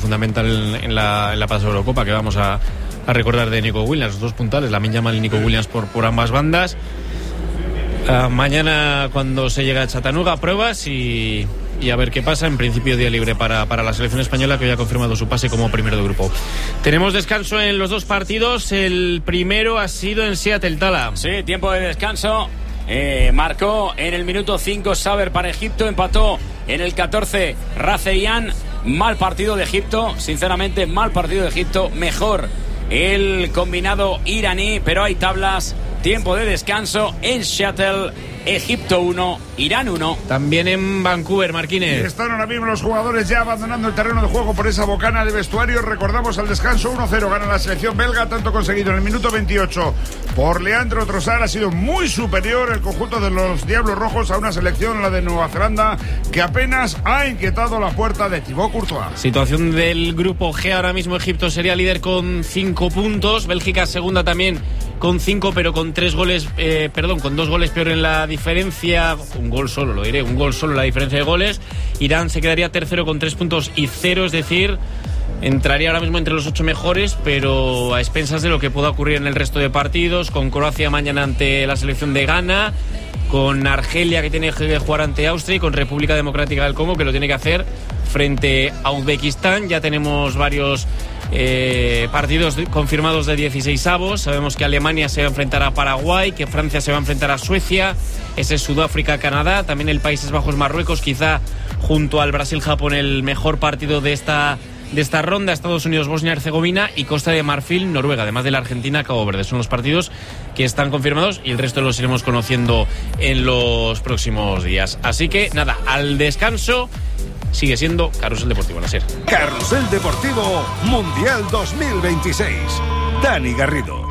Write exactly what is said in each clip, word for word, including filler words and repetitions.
fundamental en, en, la, en la pasada Eurocopa, que vamos a, a recordar de Nico Williams, los dos puntales, Lamine Yamal y Nico Williams por, por ambas bandas. Uh, mañana, cuando se llega a Chattanooga, pruebas y, y a ver qué pasa. En principio, día libre para, para la selección española, que hoy ha confirmado su pase como primero de grupo. Tenemos descanso en los dos partidos. El primero ha sido en Seattle, Tala. Sí, tiempo de descanso. Eh, marcó en el minuto cinco Saber para Egipto, empató en el catorce Razeian. Mal partido de Egipto, sinceramente, mal partido de Egipto. Mejor el combinado iraní, pero hay tablas. Tiempo de descanso en Seattle. Egipto uno, Irán uno. También en Vancouver, Marquínez. Están ahora mismo los jugadores ya abandonando el terreno de juego por esa bocana de vestuario. Recordamos al descanso uno cero. Gana la selección belga, tanto conseguido en el minuto veintiocho por Leandro Trossard. Ha sido muy superior el conjunto de los Diablos Rojos a una selección, la de Nueva Zelanda, que apenas ha inquietado la puerta de Thibaut Courtois. Situación del grupo G ahora mismo. Egipto sería líder con cinco puntos. Bélgica segunda también con cinco, pero con tres goles, eh, perdón, con dos goles peor en la diferencia. Un gol solo, lo diré, un gol solo en la diferencia de goles. Irán se quedaría tercero con tres puntos y cero, es decir, entraría ahora mismo entre los ocho mejores, pero a expensas de lo que pueda ocurrir en el resto de partidos, con Croacia mañana ante la selección de Ghana, con Argelia, que tiene que jugar ante Austria, y con República Democrática del Congo, que lo tiene que hacer frente a Uzbekistán. Ya tenemos varios eh, partidos confirmados de dieciseisavos. Sabemos que Alemania se va a enfrentar a Paraguay, que Francia se va a enfrentar a Suecia. Ese es Sudáfrica, Canadá. También el Países Bajos, Marruecos, quizá junto al Brasil-Japón el mejor partido de esta de esta ronda. Estados Unidos, Bosnia-Herzegovina y Costa de Marfil, Noruega, además de la Argentina, Cabo Verde. Son los partidos que están confirmados y el resto los iremos conociendo en los próximos días. Así que nada, al descanso. Sigue siendo Carrusel Deportivo, la SER. Carrusel Deportivo Mundial dos mil veintiséis. Dani Garrido.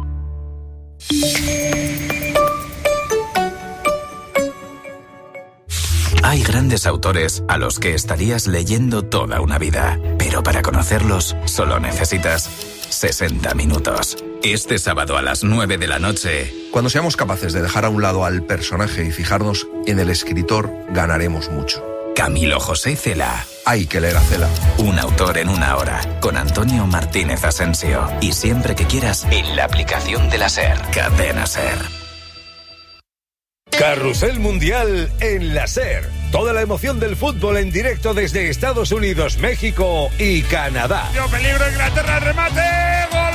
Hay grandes autores a los que estarías leyendo toda una vida, pero para conocerlos solo necesitas sesenta minutos. Este sábado a las nueve de la noche. Cuando seamos capaces de dejar a un lado al personaje y fijarnos en el escritor, ganaremos mucho. Camilo José Cela. Hay que leer a Cela. Un autor en una hora, con Antonio Martínez Asensio. Y siempre que quieras, en la aplicación de la SER. Cadena SER. Carrusel Mundial en la SER. Toda la emoción del fútbol en directo desde Estados Unidos, México y Canadá. Yo peligro, Inglaterra, remate, gol.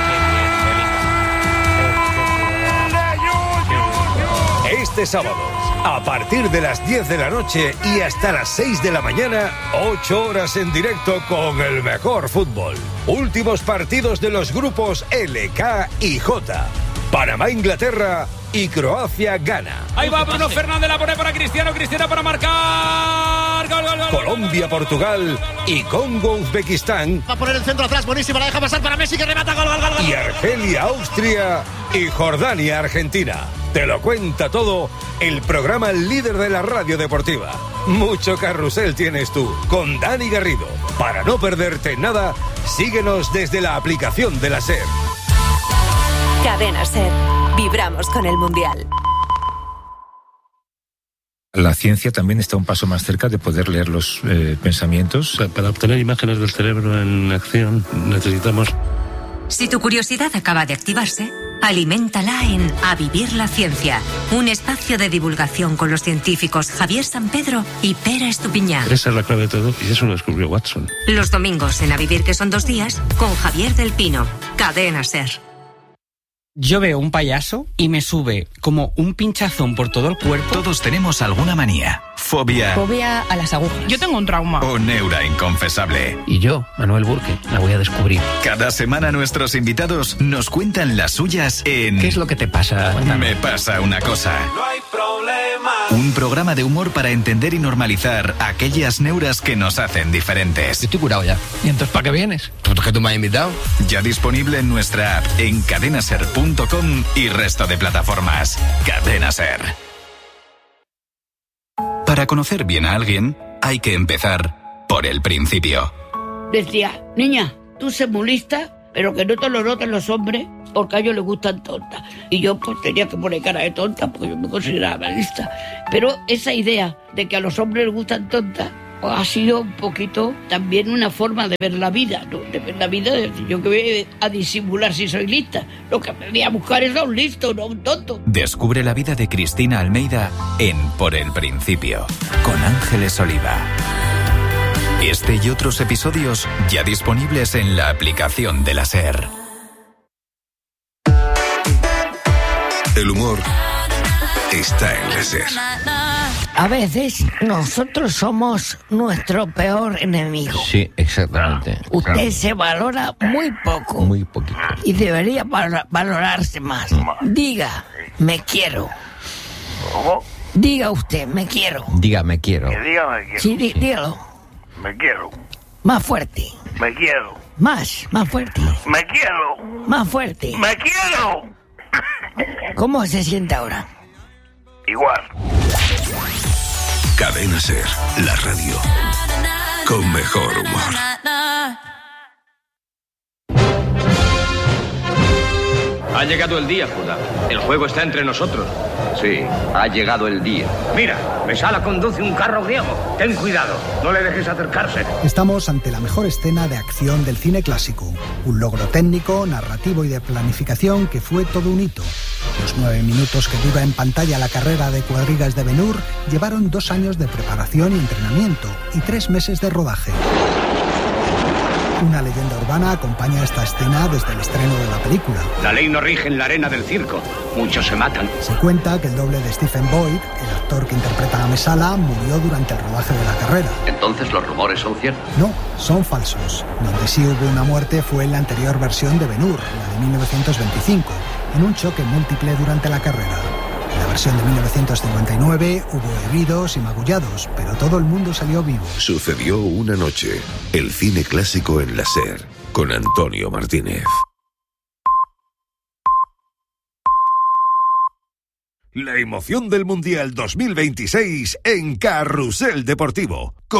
Este sábado, a partir de las diez de la noche y hasta las seis de la mañana, ocho horas en directo con el mejor fútbol. Últimos partidos de los grupos L, K y J. Panamá-Inglaterra y Croacia-Ghana. Ahí va Bruno Fernández, la pone para Cristiano, Cristiano para marcar. Gol, gol, gol. Colombia-Portugal y Congo-Uzbekistán. Va a poner el centro atrás, buenísima, la deja pasar para Messi, que remata, gol, gol, gol, gol. Y Argelia-Austria y Jordania-Argentina. Te lo cuenta todo el programa líder de la radio deportiva. Mucho carrusel tienes tú con Dani Garrido. Para no perderte nada, síguenos desde la aplicación de la SER. Cadena SER. Vibramos con el Mundial. La ciencia también está un paso más cerca de poder leer los eh, pensamientos. Para obtener imágenes del cerebro en acción necesitamos... Si tu curiosidad acaba de activarse, aliméntala en A Vivir la Ciencia, un espacio de divulgación con los científicos Javier San Pedro y Pera Estupiñán. Esa es la clave de todo y eso lo descubrió Watson. Los domingos en A Vivir, que son dos días, con Javier del Pino. Cadena SER. Yo veo un payaso y me sube como un pinchazón por todo el cuerpo. Todos tenemos alguna manía, fobia... Fobia a las agujas. Yo tengo un trauma. O neura inconfesable. Y yo, Manuel Burke, la voy a descubrir. Cada semana nuestros invitados nos cuentan las suyas en... ¿Qué es lo que te pasa? Me pasa una cosa. No hay problema. Un programa de humor para entender y normalizar aquellas neuras que nos hacen diferentes. Yo estoy curado ya. ¿Y entonces para qué vienes? ¿Por qué tú me has invitado? Ya disponible en nuestra app, en cadena ser punto com y resto de plataformas. Cadena SER. Para conocer bien a alguien, hay que empezar por el principio. Decía, niña, tú sé muy lista, pero que no te lo noten los hombres, porque a ellos les gustan tontas. Y yo pues tenía que poner cara de tonta, porque yo me consideraba lista. Pero esa idea de que a los hombres les gustan tontas, ha sido un poquito también una forma de ver la vida, ¿no? De ver la vida, de decir, yo que voy a disimular si soy lista. Lo que aprendí a buscar es a un listo, no a un tonto. Descubre la vida de Cristina Almeida en Por el Principio, con Ángeles Oliva. Este y otros episodios ya disponibles en la aplicación de la SER. El humor está en la SER. A veces nosotros somos nuestro peor enemigo. Sí, exactamente. Usted Claro. se valora muy poco. Muy poquito. Y debería val- valorarse más. Diga, me quiero. Diga usted, me quiero. Diga, me quiero. Dígame, quiero. Sí, dí- dígalo. Me quiero. Más fuerte. Me quiero. Más, más fuerte. Me quiero. Más fuerte. Me quiero. ¿Cómo se siente ahora? Igual. Cadena SER, la radio con mejor humor. Ha llegado el día, Judá. El juego está entre nosotros. Sí, ha llegado el día. Mira, Mesala conduce un carro griego. Ten cuidado, no le dejes acercarse. Estamos ante la mejor escena de acción del cine clásico. Un logro técnico, narrativo y de planificación que fue todo un hito. Los nueve minutos que dura en pantalla la carrera de cuadrigas de Ben-Hur llevaron dos años de preparación y entrenamiento y tres meses de rodaje. Una leyenda urbana acompaña esta escena desde el estreno de la película. La ley no rige en la arena del circo. Muchos se matan. Se cuenta que el doble de Stephen Boyd, el actor que interpreta a Mesala, murió durante el rodaje de la carrera. Entonces los rumores son ciertos. No, son falsos. Donde sí hubo una muerte fue en la anterior versión de Ben-Hur, la de mil novecientos veinticinco, en un choque múltiple durante la carrera. En la versión de mil novecientos cincuenta y nueve hubo heridos y magullados, pero todo el mundo salió vivo. Sucedió una noche. El cine clásico en la SER, con Antonio Martínez. La emoción del Mundial dos mil veintiséis en Carrusel Deportivo.